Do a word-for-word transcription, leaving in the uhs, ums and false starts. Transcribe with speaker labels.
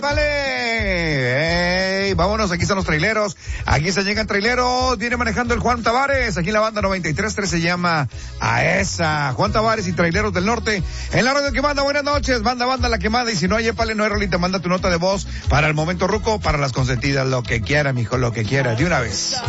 Speaker 1: Vale, hey, vámonos, aquí están los traileros, aquí se llegan traileros, viene manejando el Juan Tavares, aquí en la banda noventa y tres tres se llama A esa, Juan Tavares y Traileros del Norte, en la radio que manda, buenas noches, banda, banda la que manda, y si no hay épale, no hay rolita, manda tu nota de voz para el momento ruco, para las consentidas, lo que quiera, mijo, lo que quiera, de una vez.